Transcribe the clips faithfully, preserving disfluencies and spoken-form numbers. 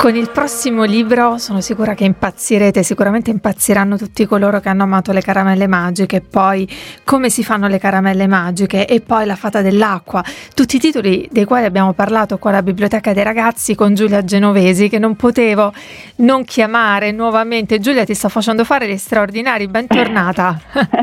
Con il prossimo libro sono sicura che impazzirete, sicuramente impazziranno tutti coloro che hanno amato le caramelle magiche, poi come si fanno le caramelle magiche e poi la fata dell'acqua, tutti i titoli dei quali abbiamo parlato qua alla Biblioteca dei Ragazzi con Giulia Genovesi, che non potevo non chiamare nuovamente. Giulia, ti sto facendo fare gli straordinari, bentornata.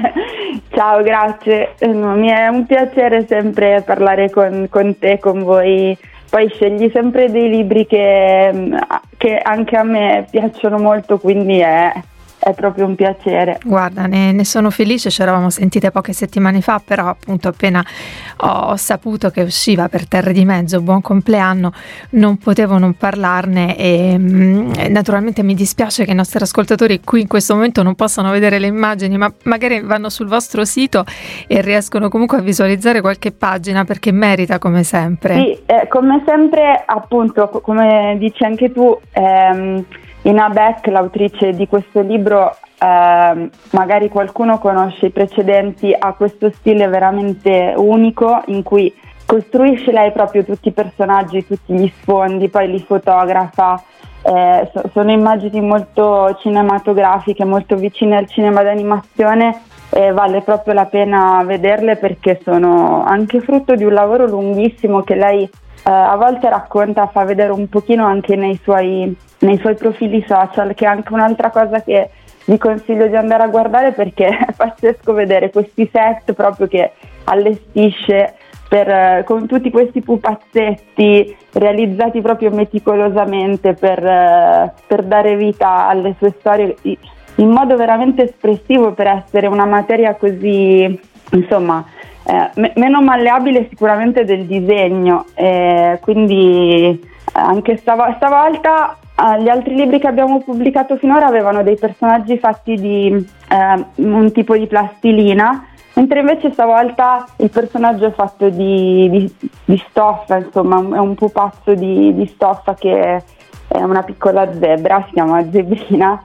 Ciao, grazie, mi è un piacere sempre parlare con, con te, con voi. Poi scegli sempre dei libri che, che anche a me piacciono molto, quindi è, è proprio un piacere. Guarda, ne, ne sono felice, ci eravamo sentite poche settimane fa, però appunto appena ho saputo che usciva Per Terre di Mezzo, Buon compleanno, non potevo non parlarne e mh, naturalmente mi dispiace che i nostri ascoltatori qui in questo momento non possano vedere le immagini, ma magari vanno sul vostro sito e riescono comunque a visualizzare qualche pagina, perché merita come sempre. Sì, eh, come sempre, appunto, come dici anche tu, ehm, Ina Beck, l'autrice di questo libro, eh, magari qualcuno conosce i precedenti, ha questo stile veramente unico in cui costruisce lei proprio tutti i personaggi, tutti gli sfondi, poi li fotografa. Eh, so, sono immagini molto cinematografiche, molto vicine al cinema d'animazione, e vale proprio la pena vederle perché sono anche frutto di un lavoro lunghissimo che lei eh, a volte racconta, fa vedere un pochino anche nei suoi nei suoi profili social, che è anche un'altra cosa che vi consiglio di andare a guardare, perché è pazzesco vedere questi set proprio che allestisce per, con tutti questi pupazzetti realizzati proprio meticolosamente per, per dare vita alle sue storie in modo veramente espressivo, per essere una materia così, insomma, eh, me- meno malleabile sicuramente del disegno, eh, quindi anche stav- stavolta gli altri libri che abbiamo pubblicato finora avevano dei personaggi fatti di eh, un tipo di plastilina, mentre invece stavolta il personaggio è fatto di, di, di stoffa, insomma è un pupazzo di, di stoffa che è una piccola zebra, si chiama Zebrina.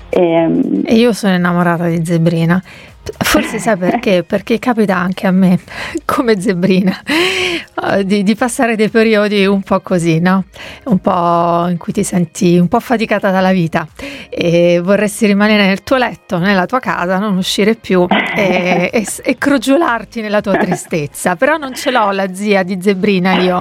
E, e io sono innamorata di Zebrina. Forse sai perché? Perché capita anche a me, come Zebrina, di, di passare dei periodi un po' così, no? Un po' in cui ti senti un po' affaticata dalla vita e vorresti rimanere nel tuo letto, nella tua casa, non uscire più e, e, e crogiolarti nella tua tristezza. Però non ce l'ho la zia di Zebrina io.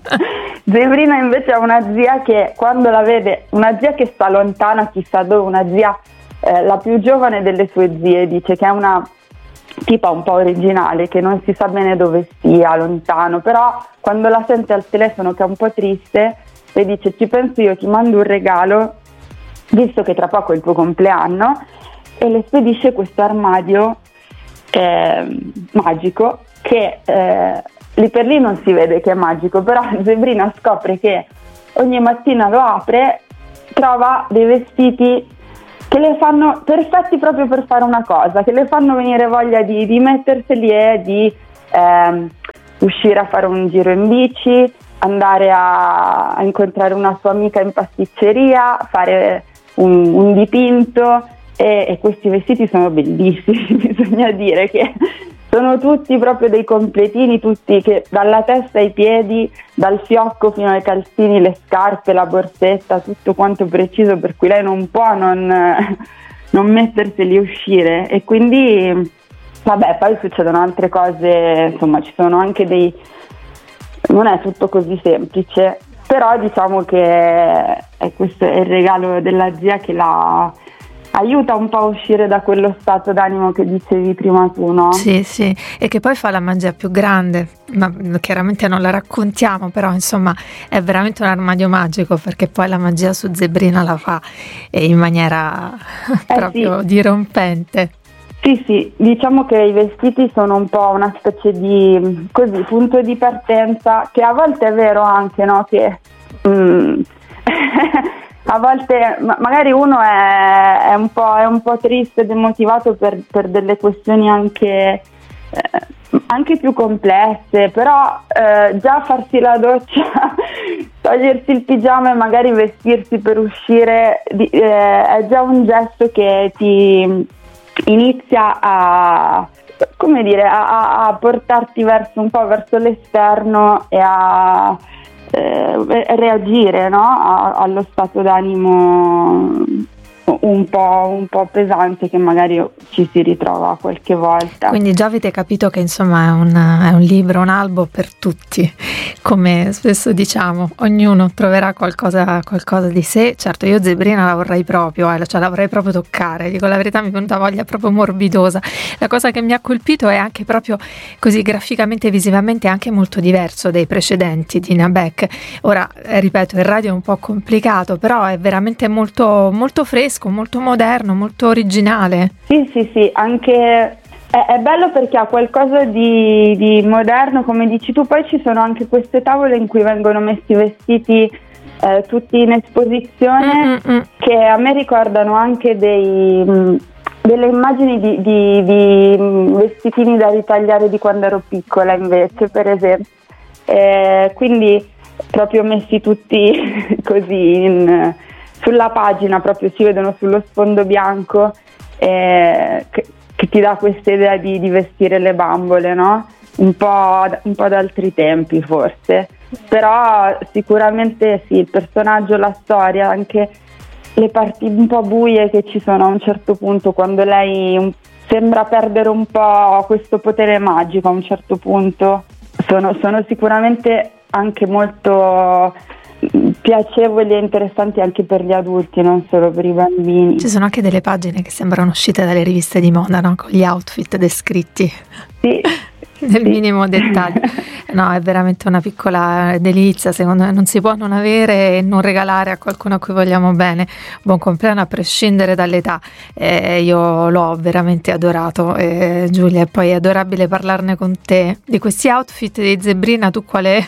Zebrina invece è una zia che quando la vede, una zia che sta lontana, chissà dove, una zia Eh, la più giovane delle sue zie, dice che è una tipa un po' originale, che non si sa bene dove stia, lontano, però quando la sente al telefono che è un po' triste, le dice: ci penso io, ti mando un regalo, visto che tra poco è il tuo compleanno, e le spedisce questo armadio eh, magico che eh, lì per lì non si vede che è magico, però Zebrina scopre che ogni mattina lo apre, trova dei vestiti che le fanno perfetti proprio per fare una cosa, che le fanno venire voglia di, di metterseli e di ehm, uscire a fare un giro in bici, andare a, a incontrare una sua amica in pasticceria, fare un, un dipinto e, e questi vestiti sono bellissimi, bisogna dire che sono tutti proprio dei completini, tutti che dalla testa ai piedi, dal fiocco fino ai calzini, le scarpe, la borsetta, tutto quanto preciso, per cui lei non può non, non metterseli e uscire. E quindi, vabbè, poi succedono altre cose, insomma, ci sono anche dei... non è tutto così semplice, però diciamo che è questo è il regalo della zia che la... aiuta un po' a uscire da quello stato d'animo che dicevi prima tu, no? Sì, sì, e che poi fa la magia più grande, ma chiaramente non la raccontiamo, però insomma è veramente un armadio magico, perché poi la magia su Zebrina la fa in maniera eh proprio sì. dirompente. Sì, sì, diciamo che i vestiti sono un po' una specie di così punto di partenza, che a volte è vero anche, no? Che mm, a volte ma- magari uno è, è, un po', è un po' triste, demotivato per, per delle questioni anche, eh, anche più complesse, però eh, già farsi la doccia, togliersi il pigiama e magari vestirsi per uscire di, eh, è già un gesto che ti inizia a, come dire, a, a portarti verso un po' verso l'esterno e a eh, reagire, no? a, allo stato d'animo un po', un po' pesante che magari ci si ritrova qualche volta. Quindi già avete capito che insomma è un, è un libro, un albo per tutti, come spesso diciamo, ognuno troverà qualcosa, qualcosa di sé. Certo, io Zebrina la vorrei proprio, eh, cioè la vorrei proprio toccare, dico la verità, mi è venuta voglia proprio morbidosa. La cosa che mi ha colpito è anche proprio così graficamente e visivamente anche molto diverso dai precedenti di Nabek. Ora, eh, ripeto, il radio è un po' complicato, però è veramente molto, molto fresco, molto moderno, molto originale. Sì, sì, sì, anche è, è bello perché ha qualcosa di, di moderno, come dici tu. Poi ci sono anche queste tavole in cui vengono messi vestiti eh, tutti in esposizione, Mm-mm. che a me ricordano anche dei, mh, delle immagini di, di, di vestitini da ritagliare di quando ero piccola, invece, per esempio. Eh, quindi proprio messi tutti così in... sulla pagina, proprio si vedono sullo sfondo bianco, eh, che, che ti dà questa idea di, di vestire le bambole, no? Un po', un po' d'altri tempi forse, però sicuramente sì, il personaggio, la storia, anche le parti un po' buie che ci sono a un certo punto, quando lei un, sembra perdere un po' questo potere magico a un certo punto, sono, sono sicuramente anche molto piacevoli e interessanti anche per gli adulti, non solo per i bambini. Ci sono anche delle pagine che sembrano uscite dalle riviste di moda, no? Con gli outfit descritti sì, nel sì. minimo dettaglio. No, è veramente una piccola delizia, secondo me non si può non avere e non regalare a qualcuno a cui vogliamo bene. Buon compleanno a prescindere dall'età, eh, io l'ho veramente adorato, eh, Giulia, e poi è adorabile parlarne con te. Di questi outfit di Zebrina, tu quale...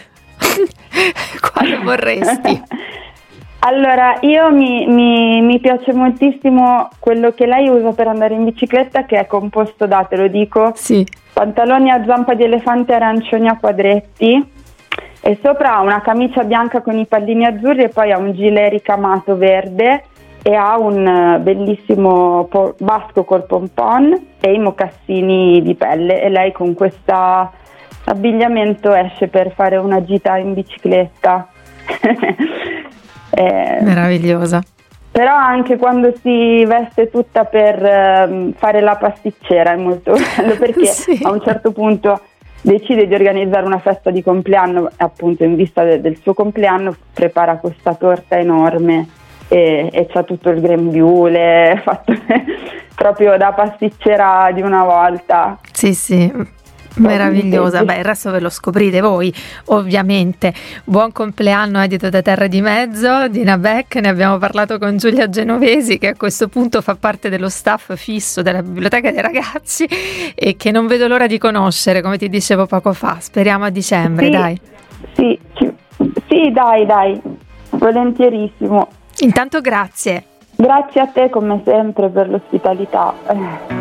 quale vorresti? Allora, io mi, mi, mi piace moltissimo quello che lei usa per andare in bicicletta, che è composto da, te lo dico, sì. pantaloni a zampa di elefante arancioni a quadretti, e sopra ha una camicia bianca con i pallini azzurri e poi ha un gilet ricamato verde e ha un bellissimo po- basco col pompon e i mocassini di pelle, e lei con questa abbigliamento esce per fare una gita in bicicletta. eh, Meravigliosa. Però anche quando si veste tutta per eh, fare la pasticcera è molto bello, perché sì. A un certo punto decide di organizzare una festa di compleanno, appunto in vista de- del suo compleanno prepara questa torta enorme e, e c'ha tutto il grembiule fatto proprio da pasticcera di una volta. Sì, sì. Meravigliosa, beh, il resto ve lo scoprite voi ovviamente. Buon compleanno Edito da Terra di Mezzo di Nabek, ne abbiamo parlato con Giulia Genovesi, che a questo punto fa parte dello staff fisso della Biblioteca dei Ragazzi e che non vedo l'ora di conoscere, come ti dicevo poco fa. Speriamo a dicembre, sì, dai. Sì, sì, dai, dai, volentierissimo. Intanto grazie. Grazie a te come sempre per l'ospitalità.